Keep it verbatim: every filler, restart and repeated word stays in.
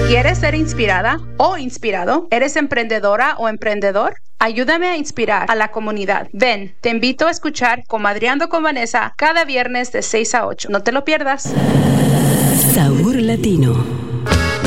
¿Quieres ser inspirada o inspirado? ¿Eres emprendedora o emprendedor? Ayúdame a inspirar a la comunidad. Ven, te invito a escuchar Comadreando con Vanessa cada viernes de seis a ocho. No te lo pierdas. Sabor Latino.